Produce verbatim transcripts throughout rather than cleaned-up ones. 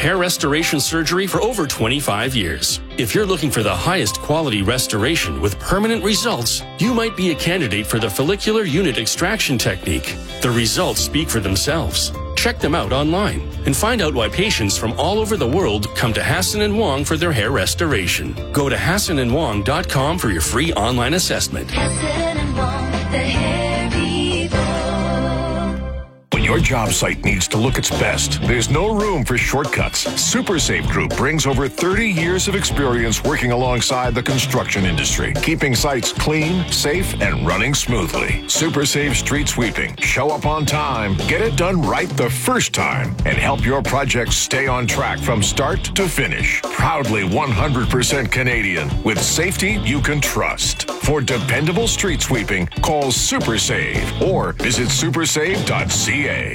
hair restoration surgery for over twenty-five years. If you're looking for the highest quality restoration with permanent results, you might be a candidate for the follicular unit extraction technique. The results speak for themselves. Check them out online and find out why patients from all over the world come to Hassan and Wong for their hair restoration. Go to hassan and wong dot com for your free online assessment. Hassan and Wong, the hair people. When your job site needs to look its best, there's no room for shortcuts. SuperSafe Group brings over thirty years of experience working alongside the construction industry, keeping sites clean, safe, and running smoothly. SuperSafe Street Sweeping. Show up on time, get it done right the first time, and help your projects stay on track from start to finish. Proudly one hundred percent Canadian, with safety you can trust. For dependable street sweeping, call SuperSave or visit supersave dot c a.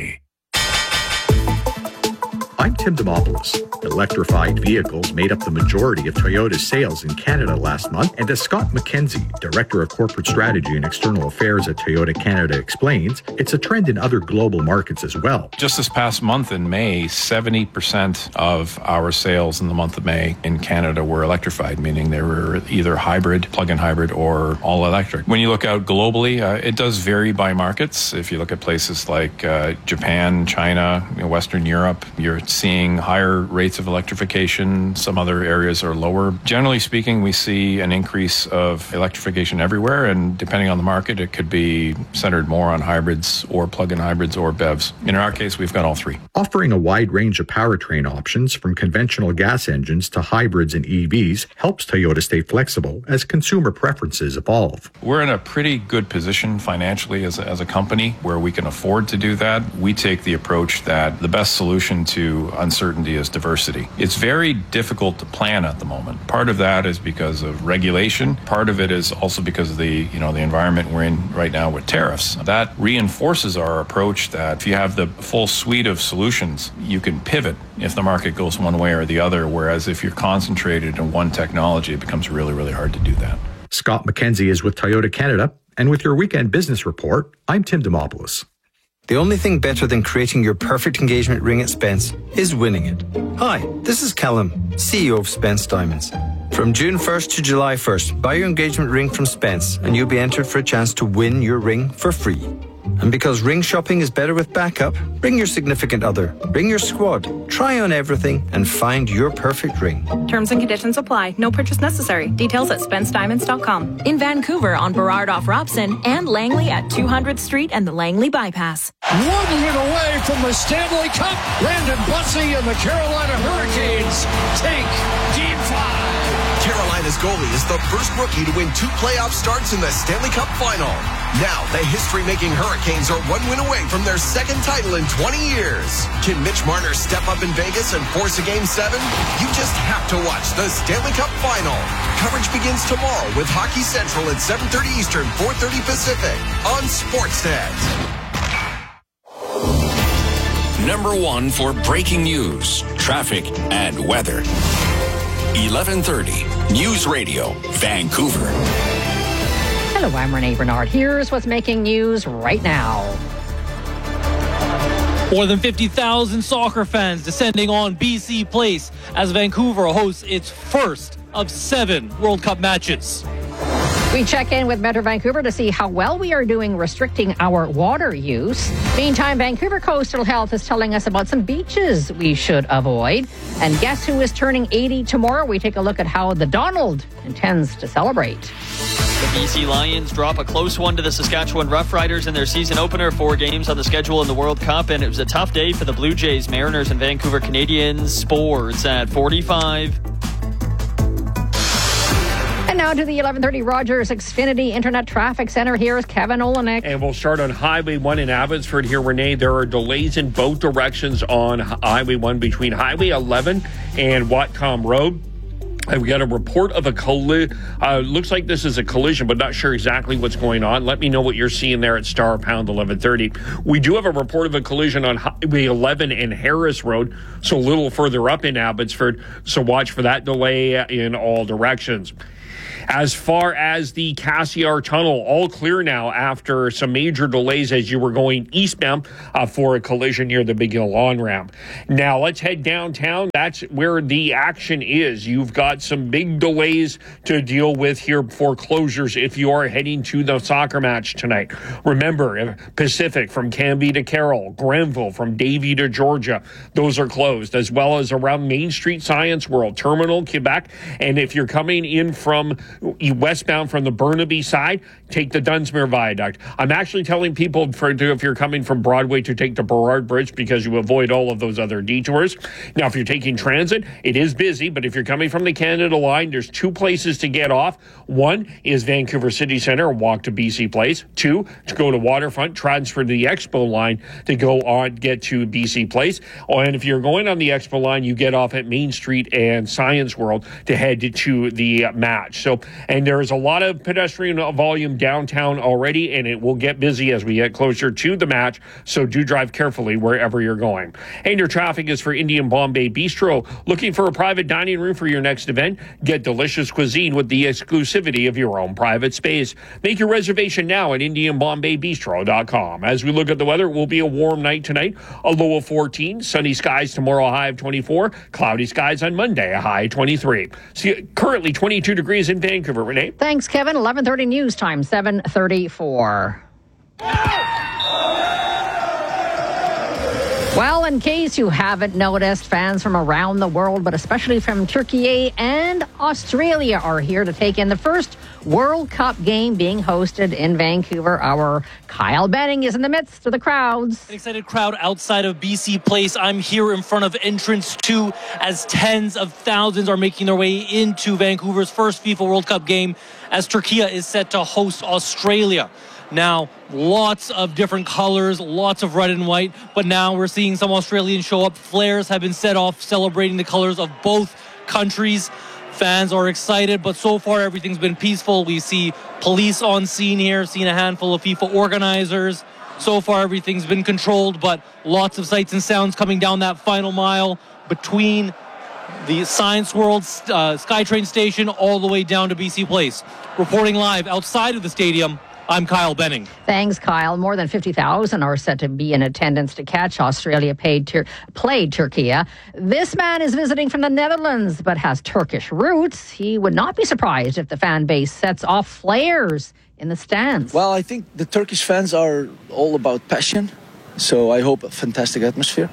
I'm Tim Demopoulos. Electrified vehicles made up the majority of Toyota's sales in Canada last month, and as Scott McKenzie, Director of Corporate Strategy and External Affairs at Toyota Canada, explains, it's a trend in other global markets as well. Just this past month in May, seventy percent of our sales in the month of May in Canada were electrified, meaning they were either hybrid, plug-in hybrid, or all electric. When you look out globally, uh, it does vary by markets. If you look at places like uh, Japan, China, you know, Western Europe, you're seeing higher rates of electrification. Some other areas are lower. Generally speaking, we see an increase of electrification everywhere, and depending on the market, it could be centered more on hybrids or plug-in hybrids or B E Vs. In our case, we've got all three. Offering a wide range of powertrain options from conventional gas engines to hybrids and E Vs helps Toyota stay flexible as consumer preferences evolve. We're in a pretty good position financially as a, as a company where we can afford to do that. We take the approach that the best solution to uncertainty is diversity. It's very difficult to plan at the moment. Part of that is because of regulation. Part of it is also because of the, you know, the environment we're in right now with tariffs. That reinforces our approach that if you have the full suite of solutions, you can pivot if the market goes one way or the other, whereas if you're concentrated in one technology, it becomes really, really hard to do that. Scott McKenzie is with Toyota Canada, and with your weekend business report, I'm Tim Demopoulos. The only thing better than creating your perfect engagement ring at Spence is winning it. Hi, this is Callum, C E O of Spence Diamonds. From June first to July first, buy your engagement ring from Spence and you'll be entered for a chance to win your ring for free. And because ring shopping is better with backup, bring your significant other, bring your squad, try on everything and find your perfect ring. Terms and conditions apply. No purchase necessary. Details at spence diamonds dot com. In Vancouver on Burrard off Robson and Langley at two hundredth Street and the Langley Bypass. One win away from the Stanley Cup. Brandon Bussey and the Carolina Hurricanes take Game five. Carolina's goalie is the first rookie to win two playoff starts in the Stanley Cup Final. Now, the history-making Hurricanes are one win away from their second title in twenty years. Can Mitch Marner step up in Vegas and force a Game seven? You just have to watch the Stanley Cup Final. Coverage begins tomorrow with Hockey Central at seven thirty Eastern, four thirty Pacific on Sportsnet. Number one for breaking news, traffic, and weather. eleven thirty News Radio, Vancouver. Hello, I'm Renee Bernard. Here's what's making news right now. More than fifty thousand soccer fans descending on B C Place as Vancouver hosts its first of seven World Cup matches. We check in with Metro Vancouver to see how well we are doing restricting our water use. Meantime, Vancouver Coastal Health is telling us about some beaches we should avoid. And guess who is turning eighty tomorrow? We take a look at how the Donald intends to celebrate. The B C Lions drop a close one to the Saskatchewan Roughriders in their season opener. Four games on the schedule in the World Cup, and it was a tough day for the Blue Jays, Mariners, and Vancouver Canadians. Sports at forty-five. And now to the eleven thirty Rogers Xfinity Internet Traffic Center. Here's Kevin Olenek. And we'll start on Highway one in Abbotsford here, Renee. There are delays in both directions on Highway one between Highway eleven and Whatcom Road. We got a report of a collision. Uh, looks like this is a collision, but not sure exactly what's going on. Let me know what you're seeing there at star pound eleven thirty. We do have a report of a collision on Highway eleven and Harris Road, so a little further up in Abbotsford. So watch for that delay in all directions. As far as the Cassiar Tunnel, all clear now after some major delays as you were going eastbound uh, for a collision near the Big Hill on-ramp. Now, let's head downtown. That's where the action is. You've got some big delays to deal with here for closures if you are heading to the soccer match tonight. Remember, Pacific from Canby to Carroll, Grenville from Davie to Georgia, those are closed, as well as around Main Street Science World, Terminal, Quebec. And if you're coming in from westbound from the Burnaby side, take the Dunsmuir Viaduct. I'm actually telling people for if you're coming from Broadway to take the Burrard Bridge because you avoid all of those other detours. Now, if you're taking transit, it is busy, but if you're coming from the Canada line, there's two places to get off. One is Vancouver City Centre and walk to B C Place. Two, to go to Waterfront, transfer to the Expo line to go on, get to B C Place. Oh, and if you're going on the Expo line, you get off at Main Street and Science World to head to the match. So, and there's a lot of pedestrian volume downtown already, and it will get busy as we get closer to the match. So do drive carefully wherever you're going. And your traffic is for Indian Bombay Bistro. Looking for a private dining room for your next event? Get delicious cuisine with the exclusivity of your own private space. Make your reservation now at indian bombay bistro dot com. As we look at the weather, it will be a warm night tonight, a low of fourteen. Sunny skies tomorrow, a high of twenty-four. Cloudy skies on Monday, a high of twenty-three. See, currently twenty-two degrees in Vancouver. Renee? Thanks, Kevin. eleven thirty news time, seven thirty-four. Well, in case you haven't noticed, fans from around the world, but especially from Turkey and Australia, are here to take in the first World Cup game being hosted in Vancouver. Our Kyle Benning is in the midst of the crowds. An excited crowd outside of B C Place. I'm here in front of entrance two as tens of thousands are making their way into Vancouver's first FIFA World Cup game as Turkey is set to host Australia. Now, lots of different colors, lots of red and white, but now we're seeing some Australians show up. Flares have been set off celebrating the colors of both countries. Fans are excited, but so far everything's been peaceful. We see police on scene here, seen a handful of FIFA organizers. So far everything's been controlled, but lots of sights and sounds coming down that final mile between the Science World uh, SkyTrain station all the way down to B C Place. Reporting live outside of the stadium, I'm Kyle Benning. Thanks, Kyle. More than fifty thousand are set to be in attendance to catch Australia paid tur- played Turkey. This man is visiting from the Netherlands, but has Turkish roots. He would not be surprised if the fan base sets off flares in the stands. Well, I think the Turkish fans are all about passion, so I hope a fantastic atmosphere.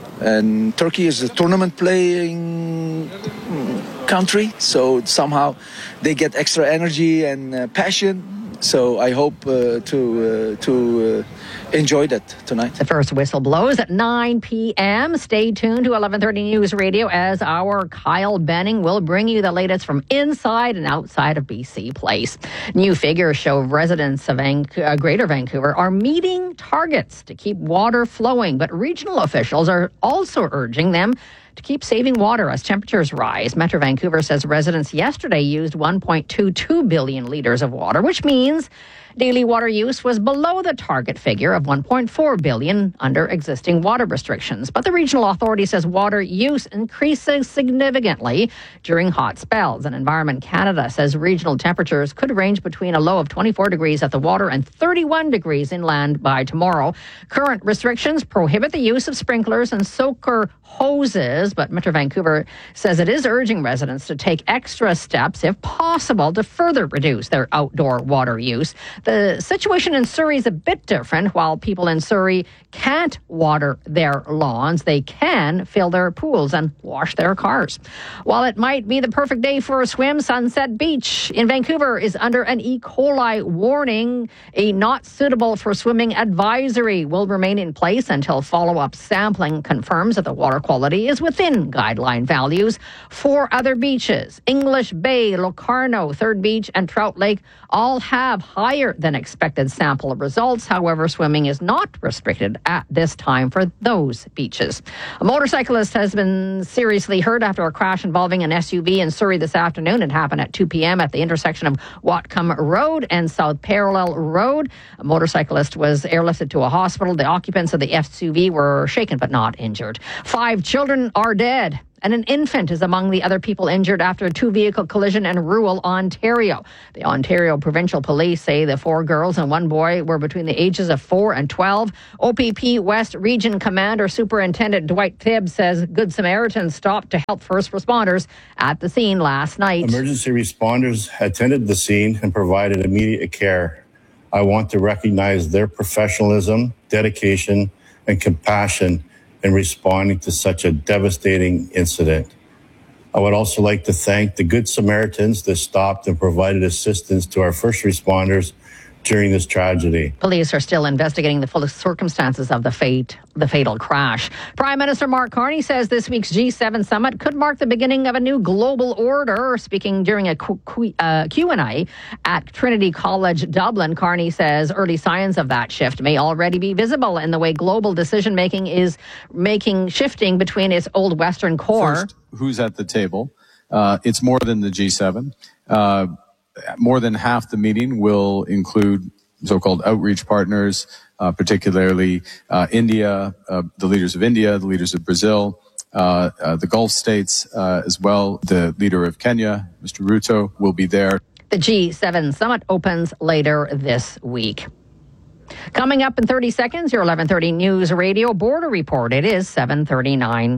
And Turkey is a tournament playing country, so somehow they get extra energy and uh, passion. So I hope uh, to uh, to uh, enjoy that tonight. The first whistle blows at nine p.m. Stay tuned to eleven thirty News Radio as our Kyle Benning will bring you the latest from inside and outside of B C Place. New figures show residents of Van- uh, Greater Vancouver are meeting targets to keep water flowing, but regional officials are also urging them to keep saving water as temperatures rise. Metro Vancouver says residents yesterday used one point two two billion litres of water, which means daily water use was below the target figure of one point four billion under existing water restrictions. But the regional authority says water use increases significantly during hot spells. And Environment Canada says regional temperatures could range between a low of twenty-four degrees at the water and thirty-one degrees inland by tomorrow. Current restrictions prohibit the use of sprinklers and soaker hoses, but Metro Vancouver says it is urging residents to take extra steps, if possible, to further reduce their outdoor water use. The situation in Surrey is a bit different. While people in Surrey can't water their lawns, they can fill their pools and wash their cars. While it might be the perfect day for a swim, Sunset Beach in Vancouver is under an E. coli warning. A not suitable for swimming advisory will remain in place until follow-up sampling confirms that the water quality is within guideline values. Four other beaches, English Bay, Locarno, Third Beach, and Trout Lake, all have higher than expected sample results. However, swimming is not restricted at this time for those beaches. A motorcyclist has been seriously hurt after a crash involving an S U V in Surrey this afternoon. It happened at two p.m. at the intersection of Whatcom Road and South Parallel Road. A motorcyclist was airlifted to a hospital. The occupants of the S U V were shaken but not injured. Five children are dead And an infant is among the other people injured after a two-vehicle collision in rural Ontario. The Ontario Provincial Police say the four girls and one boy were between the ages of four and twelve. O P P West Region Commander Superintendent Dwight Thibb says Good Samaritans stopped to help first responders at the scene last night. Emergency responders attended the scene and provided immediate care. I want to recognize their professionalism, dedication, and compassion in responding to such a devastating incident. I would also like to thank the Good Samaritans that stopped and provided assistance to our first responders during this tragedy. Police are still investigating the full circumstances of the fate, the fatal crash. Prime Minister Mark Carney says this week's G seven summit could mark the beginning of a new global order. Speaking during a uh, Q and A at Trinity College Dublin, Carney says early signs of that shift may already be visible in the way global decision-making is making shifting between its old Western core. First, who's at the table? Uh, it's more than the G seven. Uh, More than half the meeting will include so-called outreach partners, uh, particularly uh, India, uh, the leaders of India, the leaders of Brazil, uh, uh, the Gulf states uh, as well. The leader of Kenya, Mister Ruto, will be there. The G seven summit opens later this week. Coming up in thirty seconds, your eleven thirty News Radio Border Report. It is seven thirty-nine.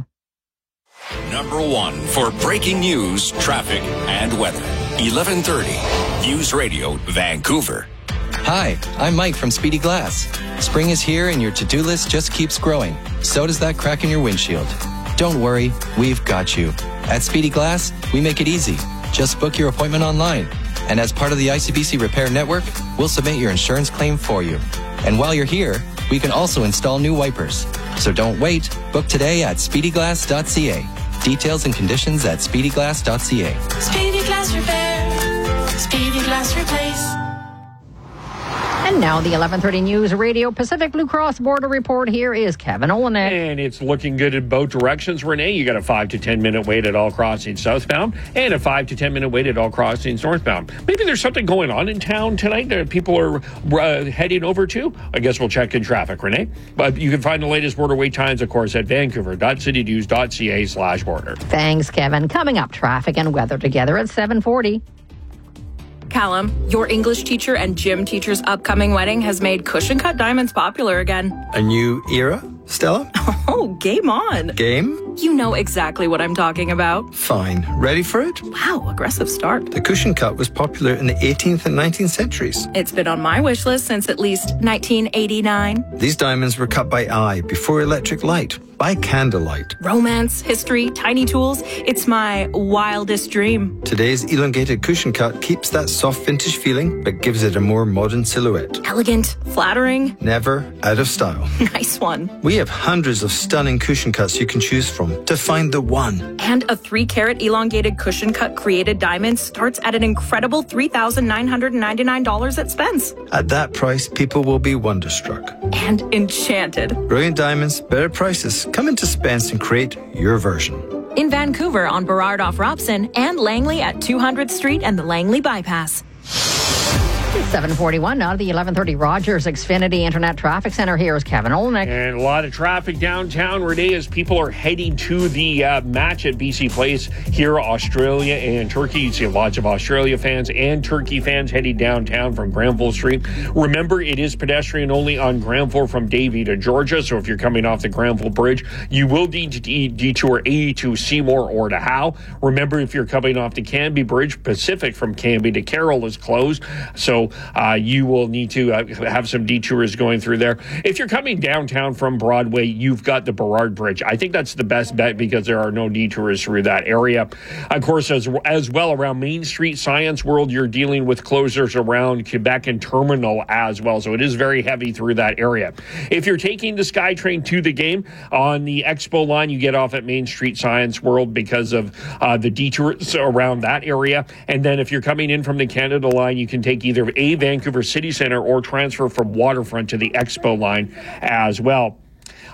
Number one for breaking news, traffic, and weather. eleven thirty News Radio, Vancouver. Hi, I'm Mike from Speedy Glass. Spring is here and your to-do list just keeps growing. So does that crack in your windshield. Don't worry, we've got you. At Speedy Glass, we make it easy. Just book your appointment online. And as part of the I C B C Repair Network, we'll submit your insurance claim for you. And while you're here, we can also install new wipers. So don't wait. Book today at speedy glass dot c a. Details and conditions at speedy glass dot c a. Speedy Glass Repair. Speedy Glass Replace. And now the eleven thirty News Radio Pacific Blue Cross Border Report. Here is Kevin Olenek. And it's looking good in both directions, Renee. You got a five to ten minute wait at all crossings southbound and a five to ten minute wait at all crossings northbound. Maybe there's something going on in town tonight that people are uh, heading over to. I guess we'll check in traffic, Renee. But you can find the latest border wait times, of course, at vancouver dot city news dot c a slash border. Thanks, Kevin. Coming up, traffic and weather together at seven forty. Callum, your English teacher and gym teacher's upcoming wedding has made cushion cut diamonds popular again. A new era, Stella? Oh, game on. Game? You know exactly what I'm talking about. Fine. Ready for it? Wow, aggressive start. The cushion cut was popular in the eighteenth and nineteenth centuries. It's been on my wish list since at least nineteen eighty-nine. These diamonds were cut by eye before electric light, by candlelight. Romance, history, tiny tools. It's my wildest dream. Today's elongated cushion cut keeps that soft vintage feeling, but gives it a more modern silhouette. Elegant, flattering. Never out of style. Nice one. We have hundreds of stunning cushion cuts you can choose from to find the one. And a three carat elongated cushion cut created diamond starts at an incredible three thousand nine hundred ninety-nine dollars at Spence. At that price, people will be wonderstruck. And enchanted. Brilliant diamonds, better prices. Come into Spence and create your version. In Vancouver on Burrard off Robson and Langley at two hundredth Street and the Langley Bypass. seven forty-one now to the eleven thirty Rogers Xfinity Internet Traffic Center. Here is Kevin Olenek. And a lot of traffic downtown, Renee, as people are heading to the uh, match at B C Place here, Australia and Turkey. You see lots of Australia fans and Turkey fans heading downtown from Granville Street. Remember, it is pedestrian only on Granville from Davie to Georgia. So if you're coming off the Granville Bridge, you will need to de- detour A to Seymour or to Howe. Remember, if you're coming off the Canby Bridge, Pacific from Canby to Carroll is closed. So Uh, you will need to uh, have some detours going through there. If you're coming downtown from Broadway, you've got the Burrard Bridge. I think that's the best bet because there are no detours through that area. Of course, as, as well around Main Street, Science World, you're dealing with closures around Quebec and Terminal as well. So it is very heavy through that area. If you're taking the SkyTrain to the game on the Expo line, you get off at Main Street Science World because of uh, the detours around that area. And then if you're coming in from the Canada line, you can take either A, Vancouver City Centre or transfer from Waterfront to the Expo line as well.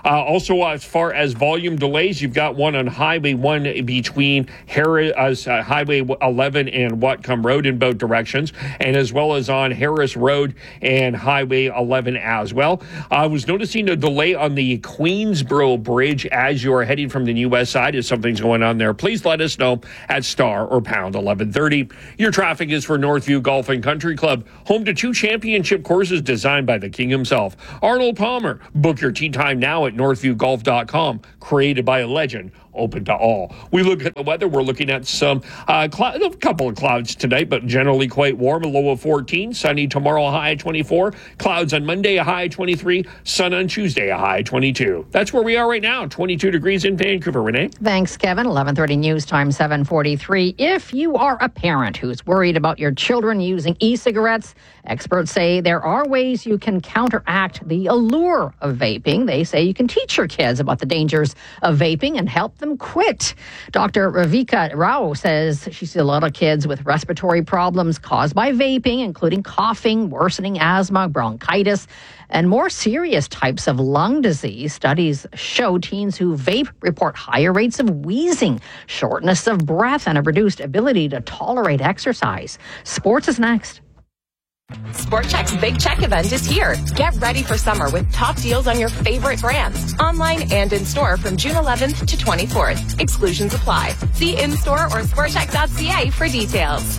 Uh, also, uh, as far as volume delays, you've got one on Highway one between Harris, uh, Highway eleven and Whatcom Road in both directions, and as well as on Harris Road and Highway eleven as well. I was noticing a delay on the Queensboro Bridge as you are heading from the U S side. If something's going on there, please let us know at star or pound eleven thirty. Your traffic is for Northview Golf and Country Club, home to two championship courses designed by the king himself, Arnold Palmer. Book your tee time now at northview golf dot com. Created by a legend, open to all. We look at the weather. We're looking at some uh, cloud, a couple of clouds tonight, but generally quite warm. A low of fourteen. Sunny tomorrow, a high of twenty-four. Clouds on Monday, a high of twenty-three. Sun on Tuesday, a high of twenty-two. That's where we are right now. twenty-two degrees in Vancouver. Renee? Thanks, Kevin. eleven thirty news time, seven forty-three. If you are a parent who's worried about your children using e-cigarettes, experts say there are ways you can counteract the allure of vaping. They say you can teach your kids about the dangers of vaping and help them quit. Doctor Ravika Rao says she sees a lot of kids with respiratory problems caused by vaping, including coughing, worsening asthma, bronchitis, and more serious types of lung disease. Studies show teens who vape report higher rates of wheezing, shortness of breath, and a reduced ability to tolerate exercise. Sports is next. Sport Chek's Big Check event is here. Get ready for summer with top deals on your favorite brands, online and in store from June eleventh to twenty-fourth. Exclusions apply. See in-store or sport chek dot c a for details.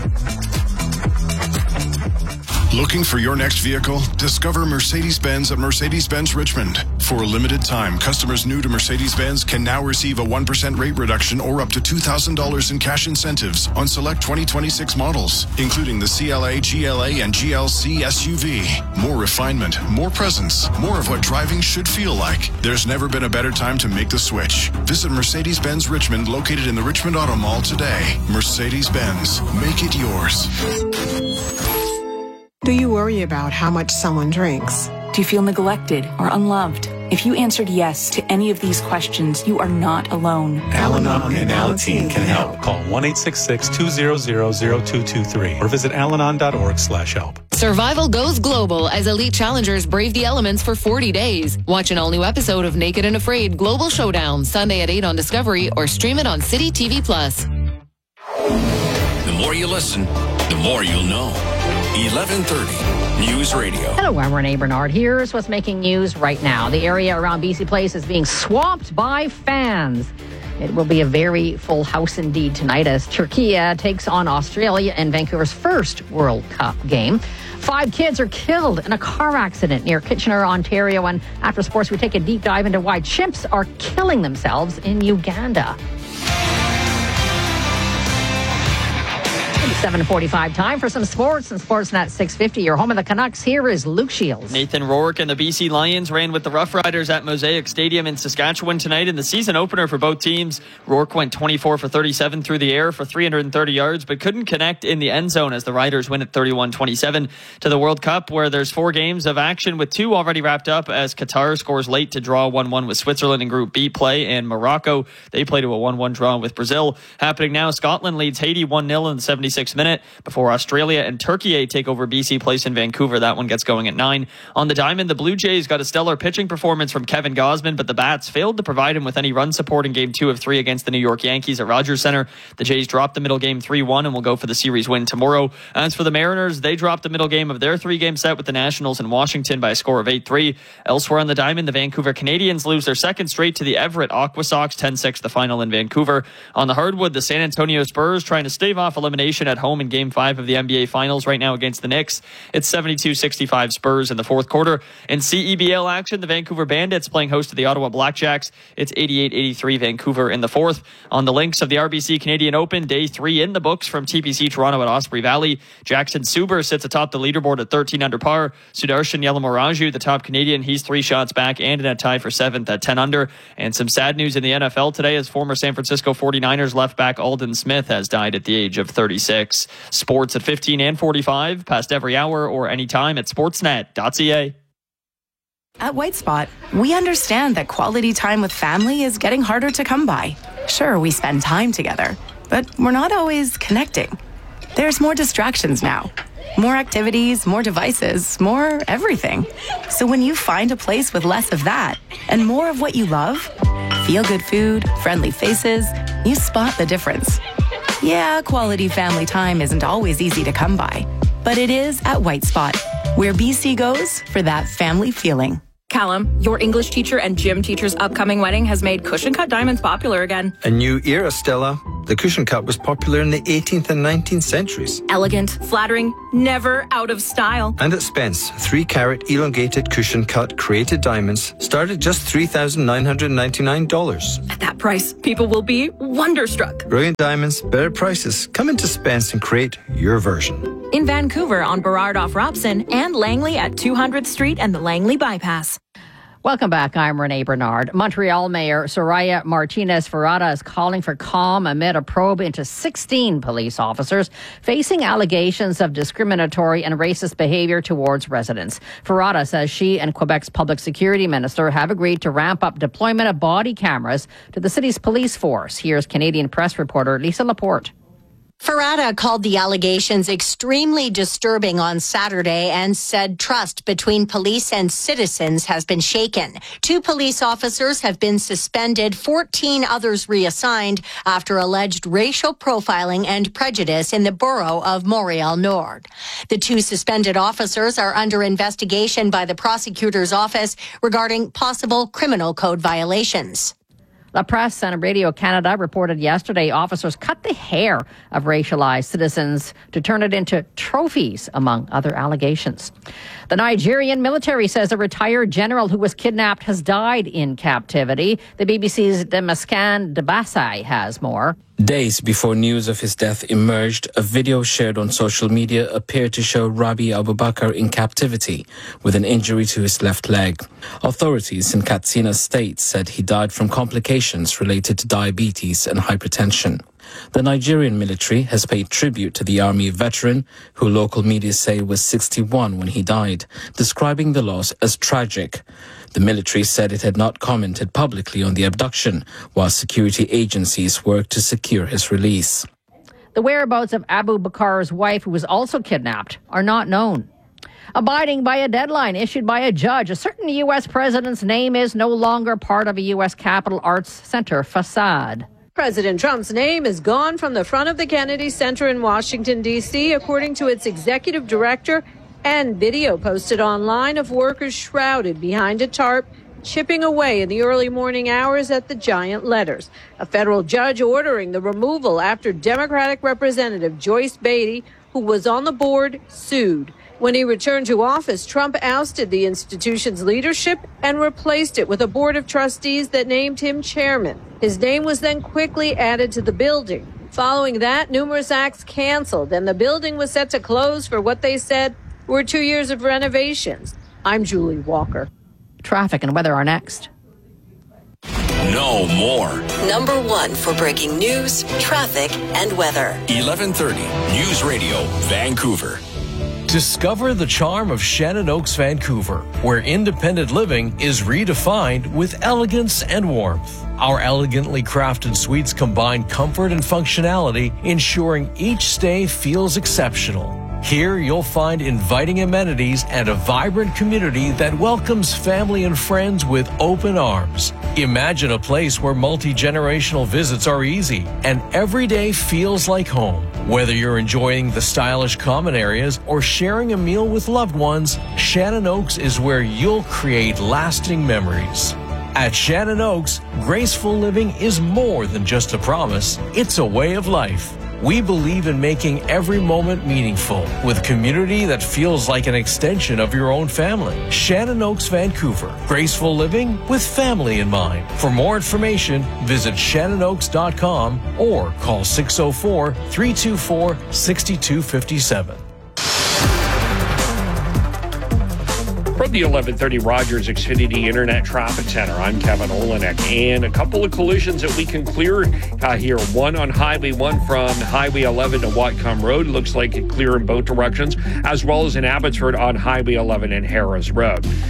Looking for your next vehicle? Discover Mercedes-Benz at Mercedes-Benz Richmond. For a limited time, customers new to Mercedes-Benz can now receive a one percent rate reduction or up to two thousand dollars in cash incentives on select twenty twenty-six models, including the C L A, G L A, and G L C S U V. More refinement, more presence, more of what driving should feel like. There's never been a better time to make the switch. Visit Mercedes-Benz Richmond, located in the Richmond Auto Mall today. Mercedes-Benz, make it yours. Do you worry about how much someone drinks? Do you feel neglected or unloved? If you answered yes to any of these questions, you are not alone. Al-Anon and Alateen can help. Call one eight six six, two zero zero, zero two two three or visit alanon dot org slash help. Survival goes global as elite challengers brave the elements for forty days. Watch an all-new episode of Naked and Afraid Global Showdown Sunday at eight on Discovery or stream it on City T V Plus. The more you listen, the more you'll know. eleven thirty News Radio. Hello, I'm Renee Bernard. Here's what's making news right now. The area around B C Place is being swamped by fans. It will be a very full house indeed tonight as Turkey takes on Australia in Vancouver's first World Cup game. Five kids are killed in a car accident near Kitchener, Ontario. And after sports, we take a deep dive into why chimps are killing themselves in Uganda. seven forty-five, time for some sports and Sportsnet six fifty. Your home of the Canucks. Here is Luke Shields. Nathan Rourke and the B C Lions ran with the Rough Riders at Mosaic Stadium in Saskatchewan tonight in the season opener for both teams. Rourke went twenty-four for thirty-seven through the air for three hundred thirty yards, but couldn't connect in the end zone as the Riders win at thirty-one twenty-seven to the World Cup, where there's four games of action with two already wrapped up as Qatar scores late to draw one one with Switzerland in Group B play, and Morocco, they play to a one one draw with Brazil. Happening now, Scotland leads Haiti one nil in the seventy-sixth minute before Australia and Turkey take over B C Place in Vancouver. That one gets going at nine. On the diamond, the Blue Jays got a stellar pitching performance from Kevin Gausman, but the Bats failed to provide him with any run support in game two of three against the New York Yankees at Rogers Center. The Jays dropped the middle game three one and will go for the series win tomorrow. As for the Mariners, they dropped the middle game of their three-game set with the Nationals in Washington by a score of eight three. Elsewhere on the diamond, the Vancouver Canadians lose their second straight to the Everett Aqua Sox, ten six the final in Vancouver. On the hardwood, the San Antonio Spurs trying to stave off elimination at home in game five of the N B A Finals right now against the Knicks. It's seventy-two sixty-five Spurs in the fourth quarter. In C E B L action, the Vancouver Bandits playing host to the Ottawa Blackjacks. It's eighty-eight eighty-three Vancouver in the fourth. On the links of the R B C Canadian Open, day three in the books from T P C Toronto at Osprey Valley. Jackson Suber sits atop the leaderboard at thirteen under par. Sudarshan Yalamaraju, the top Canadian, he's three shots back and in a tie for seventh at ten under. And some sad news in the N F L today as former San Francisco forty-niners left back Aldon Smith has died at the age of thirty-six. Sports at fifteen and forty-five, past every hour or anytime at sportsnet dot c a. At White Spot, we understand that quality time with family is getting harder to come by. Sure, we spend time together, but we're not always connecting. There's more distractions now. More activities, more devices, more everything. So when you find a place with less of that and more of what you love, feel-good food, friendly faces, you spot the difference. Yeah, quality family time isn't always easy to come by, but it is at White Spot, where B C goes for that family feeling. Callum, your English teacher and gym teacher's upcoming wedding has made cushion cut diamonds popular again. A new era, Stella. The cushion cut was popular in the eighteenth and nineteenth centuries. Elegant, flattering, never out of style. And at Spence, three carat elongated cushion cut created diamonds start at just three thousand nine hundred ninety-nine dollars. At that price, people will be wonderstruck. Brilliant diamonds, better prices. Come into Spence and create your version. In Vancouver on Burrard off Robson and Langley at two hundredth Street and the Langley Bypass. Welcome back. I'm Renee Bernard. Montreal Mayor Soraya Martinez Ferrada is calling for calm amid a probe into sixteen police officers facing allegations of discriminatory and racist behavior towards residents. Ferrada says she and Quebec's public security minister have agreed to ramp up deployment of body cameras to the city's police force. Here's Canadian press reporter Lisa Laporte. Ferrada called the allegations extremely disturbing on Saturday and said trust between police and citizens has been shaken. Two police officers have been suspended, fourteen others reassigned after alleged racial profiling and prejudice in the borough of Montreal Nord. The two suspended officers are under investigation by the prosecutor's office regarding possible criminal code violations. La Presse and Radio Canada reported yesterday officers cut the hair of racialized citizens to turn it into trophies, among other allegations. The Nigerian military says a retired general who was kidnapped has died in captivity. The B B C's Demascan Debasai has more. Days before news of his death emerged, a video shared on social media appeared to show Rabi Abubakar in captivity with an injury to his left leg. Authorities in Katsina State said he died from complications related to diabetes and hypertension. The Nigerian military has paid tribute to the army veteran, who local media say was sixty-one when he died, describing the loss as tragic. The military said it had not commented publicly on the abduction, while security agencies worked to secure his release. The whereabouts of Abu Bakar's wife, who was also kidnapped, are not known. Abiding by a deadline issued by a judge, a certain U S president's name is no longer part of a U S Capitol Arts Center facade. President Trump's name is gone from the front of the Kennedy Center in Washington, D C, according to its executive director, and video posted online of workers shrouded behind a tarp, chipping away in the early morning hours at the giant letters. A federal judge ordering the removal after Democratic Representative Joyce Beatty, who was on the board, sued. When he returned to office, Trump ousted the institution's leadership and replaced it with a board of trustees that named him chairman. His name was then quickly added to the building. Following that, numerous acts canceled, and the building was set to close for what they said were two years of renovations. I'm Julie Walker. Traffic and weather are next. No more. Number one for breaking news, traffic, and weather. eleven thirty News Radio, Vancouver. Discover the charm of Shannon Oaks, Vancouver, where independent living is redefined with elegance and warmth. Our elegantly crafted suites combine comfort and functionality, ensuring each stay feels exceptional. Here you'll find inviting amenities and a vibrant community that welcomes family and friends with open arms. Imagine a place where multi-generational visits are easy and every day feels like home. Whether you're enjoying the stylish common areas or sharing a meal with loved ones, Shannon Oaks is where you'll create lasting memories. At Shannon Oaks, graceful living is more than just a promise, it's a way of life. We believe in making every moment meaningful with community that feels like an extension of your own family. Shannon Oaks, Vancouver. Graceful living with family in mind. For more information, visit shannon oaks dot com or call six oh four, three two four, six two five seven. From the eleven thirty Rogers Xfinity Internet Traffic Center, I'm Kevin Olenek. And a couple of collisions that we can clear uh, here. One on Highway one from Highway eleven to Whatcom Road. Looks like it clear in both directions, as well as in Abbotsford on Highway eleven and Harris Road.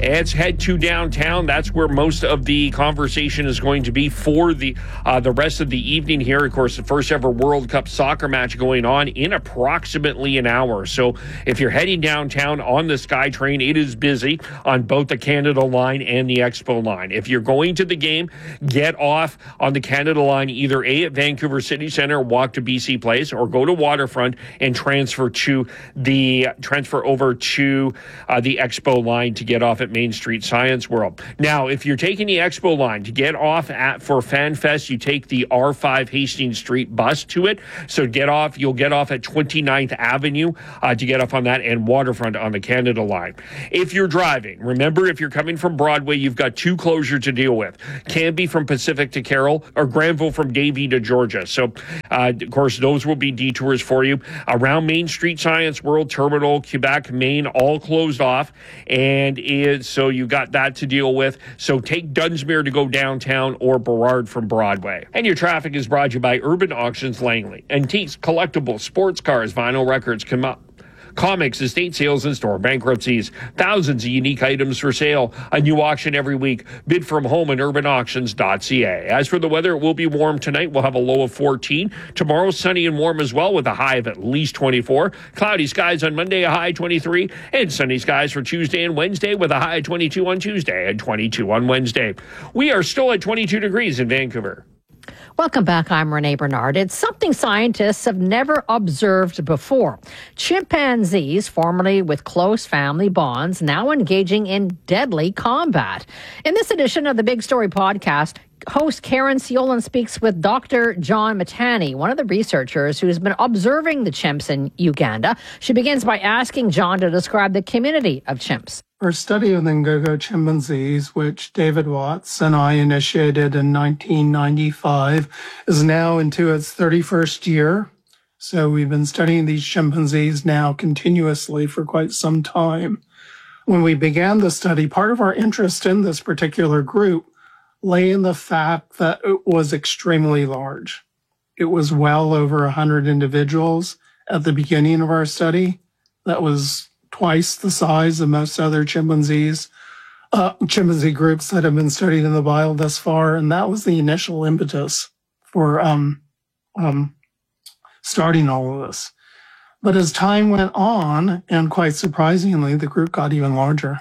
let's head to downtown. That's where most of the conversation is going to be for the uh, the rest of the evening here. Of course, the first ever World Cup soccer match going on in approximately an hour. So if you're heading downtown on the SkyTrain, it is busy on both the Canada line and the Expo line. If you're going to the game, get off on the Canada line either A at Vancouver City Centre, walk to B C Place, or go to Waterfront and transfer to the transfer over to uh, the Expo line to get off at Main Street Science World. Now, if you're taking the Expo line to get off at for FanFest, you take the R five Hastings Street bus to it. So get off, you'll get off at twenty-ninth Avenue uh, to get off on that, and Waterfront on the Canada line. If you're driving, remember, if you're coming from Broadway, you've got two closures to deal with. Canby from Pacific to Carroll, or Granville from Davie to Georgia. So, uh, of course, those will be detours for you. Around Main Street Science World, Terminal, Quebec, Maine, all closed off. And is, so you got that to deal with. So take Dunsmuir to go downtown, or Burrard from Broadway. And your traffic is brought to you by Urban Auctions Langley. Antiques, collectibles, sports cars, vinyl records, come up. Comics, estate sales, and store bankruptcies. Thousands of unique items for sale. A new auction every week. Bid from home at urban auctions dot c a. As for the weather, it will be warm tonight. We'll have a low of fourteen. Tomorrow, sunny and warm as well, with a high of at least twenty-four. Cloudy skies on Monday, a high twenty-three. And sunny skies for Tuesday and Wednesday, with a high of twenty-two on Tuesday and twenty-two on Wednesday. We are still at twenty-two degrees in Vancouver. Welcome back. I'm Renee Bernard. It's something scientists have never observed before. Chimpanzees, formerly with close family bonds, now engaging in deadly combat. In this edition of the Big Story podcast, host Karen Siolan speaks with Doctor John Matani, one of the researchers who's been observing the chimps in Uganda. She begins by asking John to describe the community of chimps. Our study of the Ngoko chimpanzees, which David Watts and I initiated in nineteen ninety-five, is now into its thirty-first year. So we've been studying these chimpanzees now continuously for quite some time. When we began the study, part of our interest in this particular group lay in the fact that it was extremely large. It was well over one hundred individuals at the beginning of our study. That was twice the size of most other chimpanzees, uh, chimpanzee groups that have been studied in the wild thus far. And that was the initial impetus for um, um, starting all of this. But as time went on, and quite surprisingly, the group got even larger.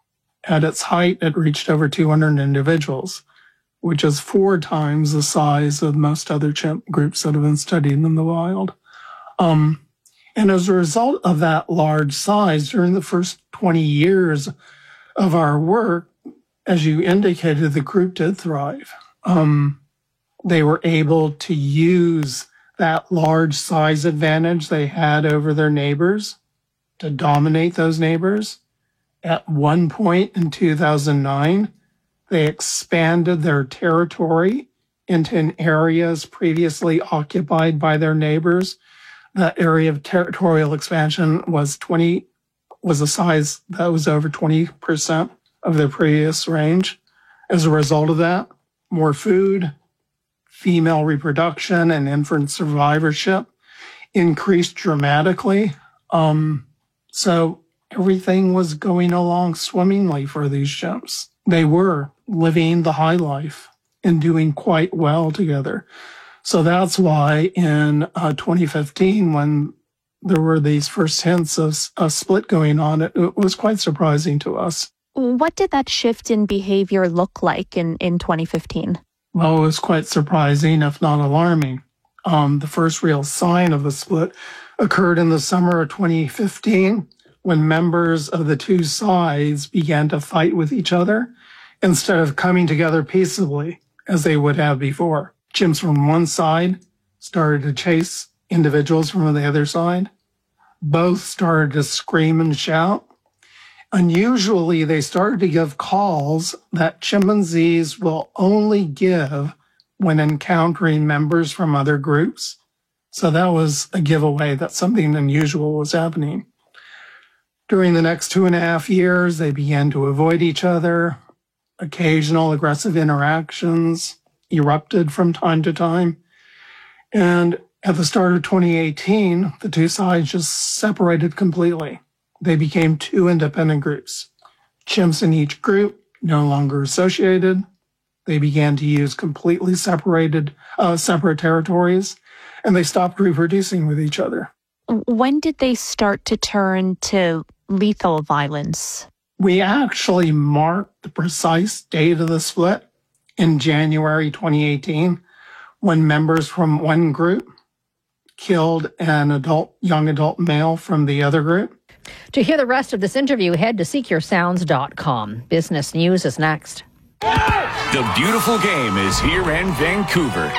At its height, it reached over two hundred individuals, which is four times the size of most other chimp groups that have been studied in the wild. Um, And as a result of that large size, during the first twenty years of our work, as you indicated, the group did thrive. Um, they were able to use that large size advantage they had over their neighbors to dominate those neighbors. At one point in two thousand nine, they expanded their territory into areas previously occupied by their neighbors. That area of territorial expansion was twenty, was a size that was over twenty percent of their previous range. As a result of that, more food, female reproduction, and infant survivorship increased dramatically. Um, so everything was going along swimmingly for these chimps. They were living the high life and doing quite well together. So that's why in uh, twenty fifteen, when there were these first hints of a split going on, it, it was quite surprising to us. What did that shift in behavior look like in, in twenty fifteen? Well, it was quite surprising, if not alarming. Um, the first real sign of the split occurred in the summer of twenty fifteen, when members of the two sides began to fight with each other instead of coming together peaceably as they would have before. Chimps from one side started to chase individuals from the other side. Both started to scream and shout. Unusually, they started to give calls that chimpanzees will only give when encountering members from other groups. So that was a giveaway that something unusual was happening. During the next two and a half years, they began to avoid each other. Occasional aggressive interactions erupted from time to time. And at the start of twenty eighteen, the two sides just separated completely. They became two independent groups. Chimps in each group no longer associated. They began to use completely separated, uh, separate territories, and they stopped reproducing with each other. When did they start to turn to lethal violence? We actually marked the precise date of the split in January twenty eighteen, when members from one group killed an adult, young adult male from the other group. To hear the rest of this interview, head to seek your sounds dot com. Business News is next. The beautiful game is here in Vancouver.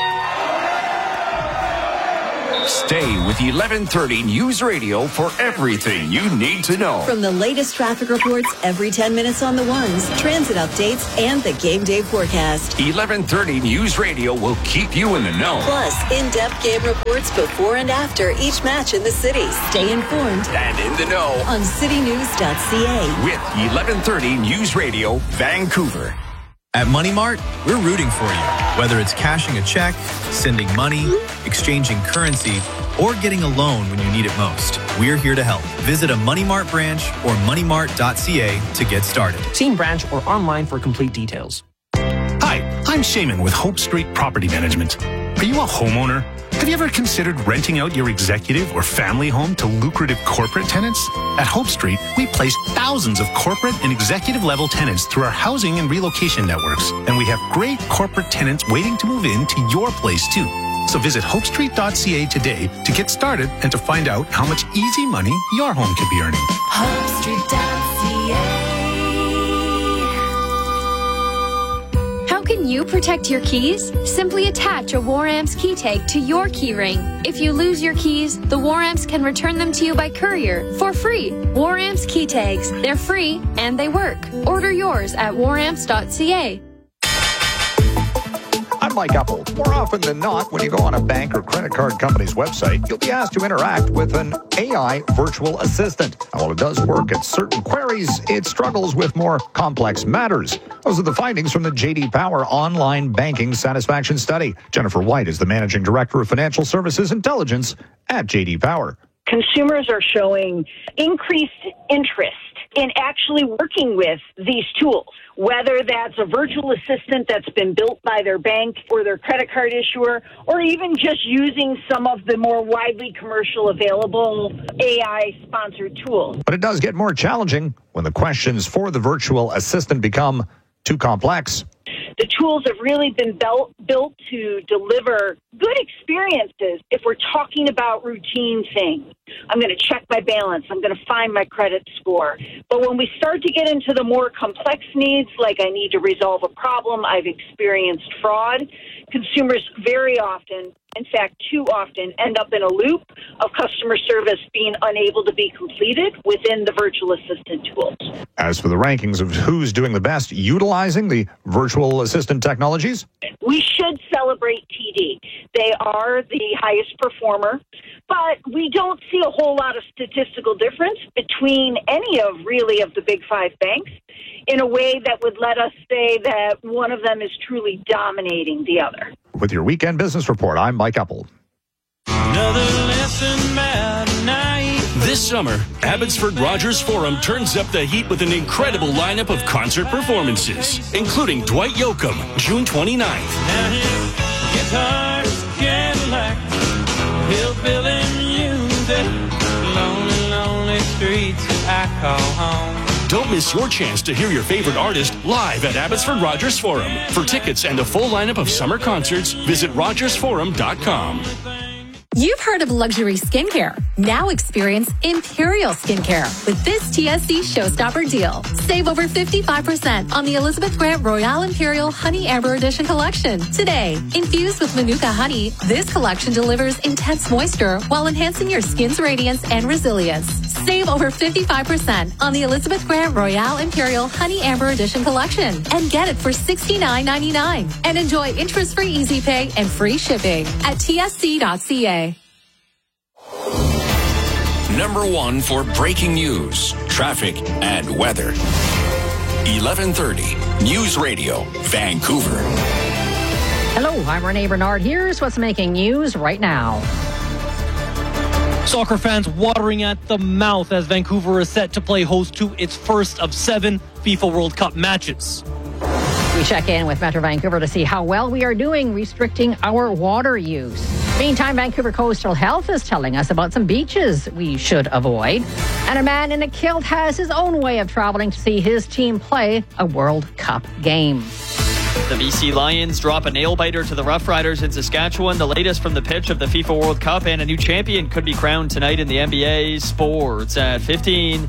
Stay with eleven thirty News Radio for everything you need to know. From the latest traffic reports every ten minutes on the ones, transit updates, and the game day forecast. eleven thirty News Radio will keep you in the know. Plus, in-depth game reports before and after each match in the city. Stay informed and in the know on city news dot c a. With eleven thirty News Radio, Vancouver. At Money Mart, we're rooting for you. Whether it's cashing a check, sending money, exchanging currency, or getting a loan when you need it most, we're here to help. Visit a Money Mart branch or money mart dot c a to get started. See in branch or online for complete details. Hi, I'm Shaman with Hope Street Property Management. Are you a homeowner? Have you ever considered renting out your executive or family home to lucrative corporate tenants? At Hope Street, we place thousands of corporate and executive level tenants through our housing and relocation networks. And we have great corporate tenants waiting to move into your place too. So visit hope street dot c a today to get started and to find out how much easy money your home could be earning. hope street dot c a. How can you protect your keys? Simply attach a Waramps key tag to your key ring. If you lose your keys, the Waramps can return them to you by courier for free. Waramps key tags. They're free and they work. Order yours at waramps dot c a. I'm Mike Apple. More often than not, when you go on a bank or credit card company's website, you'll be asked to interact with an A I virtual assistant. And while it does work at certain queries, it struggles with more complex matters. Those are the findings from the J D Power Online Banking Satisfaction Study. Jennifer White is the Managing Director of Financial Services Intelligence at J D Power. Consumers are showing increased interest in actually working with these tools, whether that's a virtual assistant that's been built by their bank or their credit card issuer, or even just using some of the more widely commercial available A I-sponsored tools. But it does get more challenging when the questions for the virtual assistant become too complex. The tools have really been built, built to deliver good experiences if we're talking about routine things. I'm going to check my balance. I'm going to find my credit score. But when we start to get into the more complex needs, like I need to resolve a problem, I've experienced fraud, consumers very often, in fact, too often, end up in a loop of customer service being unable to be completed within the virtual assistant tools. As for the rankings of who's doing the best utilizing the virtual assistant technologies, we should celebrate T D. They are the highest performer, but we don't see a whole lot of statistical difference between any of really of the big five banks in a way that would let us say that one of them is truly dominating the other. With your weekend business report, I'm Mike Apple. Another lesson about night. This summer, Abbotsford Rogers Forum turns up the heat with an incredible lineup of concert performances, including Dwight Yoakam, June twenty-ninth. Now his guitar's Cadillac, hillbilly music, lonely, lonely streets that I call home. Don't miss your chance to hear your favorite artist live at Abbotsford Rogers Forum. For tickets and a full lineup of summer concerts, visit rogers forum dot com. You've heard of luxury skincare. Now experience Imperial Skincare with this T S C Showstopper deal. Save over fifty-five percent on the Elizabeth Grant Royale Imperial Honey Amber Edition collection. Today, infused with Manuka honey, this collection delivers intense moisture while enhancing your skin's radiance and resilience. Save over fifty-five percent on the Elizabeth Grant Royale Imperial Honey Amber Edition collection and get it for sixty-nine ninety-nine. And enjoy interest-free easy pay and free shipping at T S C dot C A. Number one for breaking news, traffic, and weather. eleven thirty News Radio, Vancouver. Hello, I'm Renee Bernard. Here's what's making news right now. Soccer fans watering at the mouth as Vancouver is set to play host to its first of seven FIFA World Cup matches. We check in with Metro Vancouver to see how well we are doing restricting our water use. Meantime, Vancouver Coastal Health is telling us about some beaches we should avoid. And a man in a kilt has his own way of traveling to see his team play a World Cup game. The B C Lions drop a nail-biter to the Rough Riders in Saskatchewan. The latest from the pitch of the FIFA World Cup, and a new champion could be crowned tonight in the N B A. Sports at fifteen.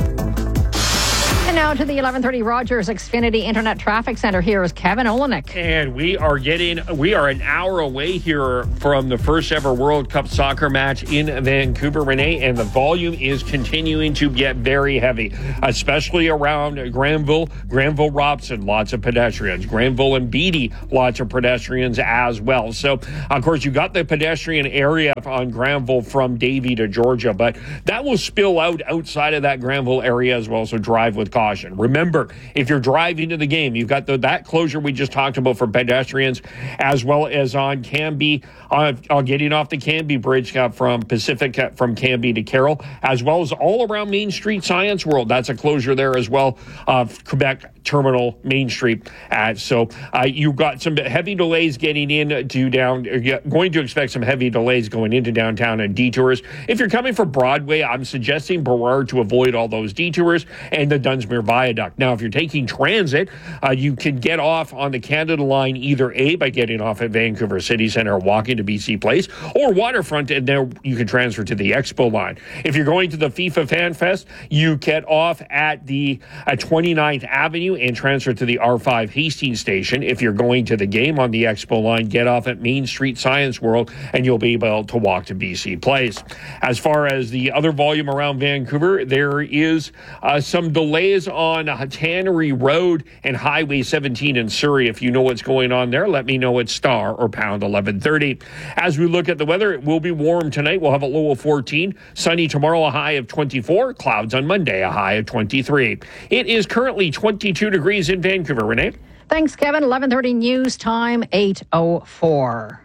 And now to the eleven thirty Rogers Xfinity Internet Traffic Center. Here is Kevin Olenek. And we are getting, we are an hour away here from the first ever World Cup soccer match in Vancouver, Renee, and the volume is continuing to get very heavy, especially around Granville, Granville-Robson, lots of pedestrians. Granville and Beatty, lots of pedestrians as well. So, of course, you got the pedestrian area on Granville from Davie to Georgia, but that will spill out outside of that Granville area as well, so drive with caution. Remember, if you're driving to the game, you've got the, that closure we just talked about for pedestrians, as well as on Canby, uh, uh, getting off the Canby Bridge uh, from Pacific, uh, from Canby to Carroll, as well as all around Main Street Science World. That's a closure there as well, uh, Quebec Terminal, Main Street. Uh, so uh, you've got some heavy delays getting in to down, uh, going to expect some heavy delays going into downtown and detours. If you're coming from Broadway, I'm suggesting Burrard to avoid all those detours and the Dunsmuir Viaduct. Now, if you're taking transit, uh, you can get off on the Canada Line either A, by getting off at Vancouver City Centre, walking to B C Place, or Waterfront, and there you can transfer to the Expo Line. If you're going to the FIFA Fan Fest, you get off at the at twenty-ninth Avenue and transfer to the R five Hastings Station. If you're going to the game on the Expo Line, get off at Main Street Science World, and you'll be able to walk to B C Place. As far as the other volume around Vancouver, there is uh, some delays on Tannery Road and Highway seventeen in Surrey. If you know what's going on there, let me know at star or pound eleven thirty. As we look at the weather, it will be warm tonight. We'll have a low of fourteen. Sunny tomorrow, a high of twenty-four. Clouds on Monday, a high of twenty-three. It is currently twenty-two degrees in Vancouver. Renee? Thanks, Kevin. eleven thirty news time, eight oh four.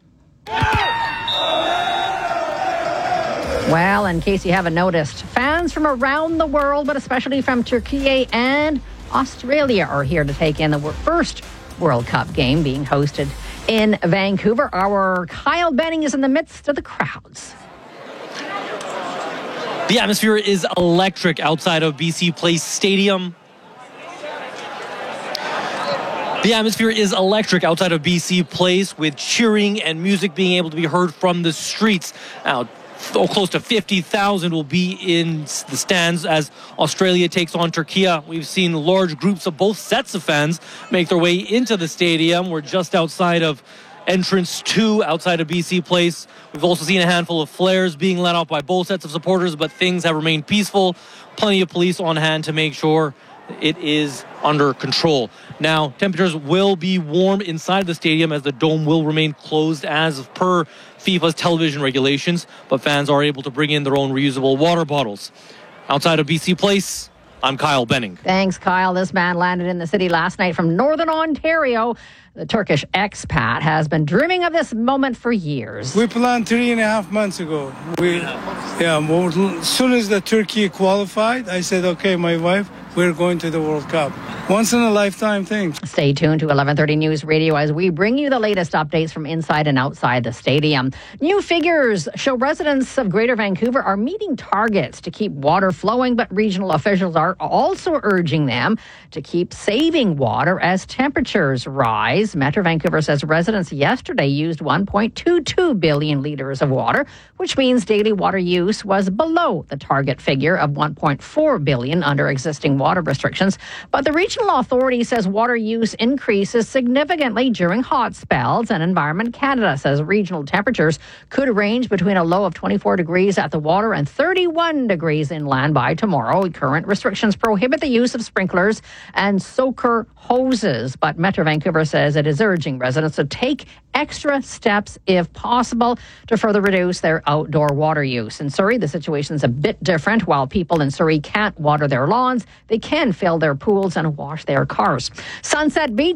Well, in case you haven't noticed, fans from around the world, but especially from Turkey and Australia, are here to take in the first World Cup game being hosted in Vancouver. Our Kyle Benning is in the midst of the crowds. The atmosphere is electric outside of B C Place Stadium. The atmosphere is electric outside of B C Place, with cheering and music being able to be heard from the streets. Now, oh, close to fifty thousand will be in the stands as Australia takes on Turkey. We've seen large groups of both sets of fans make their way into the stadium. We're just outside of entrance two, outside of B C Place. We've also seen a handful of flares being let off by both sets of supporters, but things have remained peaceful. Plenty of police on hand to make sure it is under control. Now, temperatures will be warm inside the stadium as the dome will remain closed as per FIFA's television regulations, but fans are able to bring in their own reusable water bottles. Outside of B C Place, I'm Kyle Benning. Thanks, Kyle. This man landed in the city last night from Northern Ontario. The Turkish expat has been dreaming of this moment for years. We planned three and a half months ago. We, yeah, well, as soon as the Turkey qualified, I said, okay, my wife, we're going to the World Cup. Once in a lifetime thing. Stay tuned to eleven thirty News Radio as we bring you the latest updates from inside and outside the stadium. New figures show residents of Greater Vancouver are meeting targets to keep water flowing, but regional officials are also urging them to keep saving water as temperatures rise. Metro Vancouver says residents yesterday used one point two two billion litres of water, which means daily water use was below the target figure of one point four billion under existing water restrictions. But the regional authority says water use increases significantly during hot spells, and Environment Canada says regional temperatures could range between a low of twenty-four degrees at the water and thirty-one degrees inland by tomorrow. Current restrictions prohibit the use of sprinklers and soaker hoses, but Metro Vancouver says it is urging residents to take extra steps, if possible, to further reduce their outdoor water use. In Surrey, the situation is a bit different. While people in Surrey can't water their lawns, they can fill their pools and wash their cars. Sunset Beach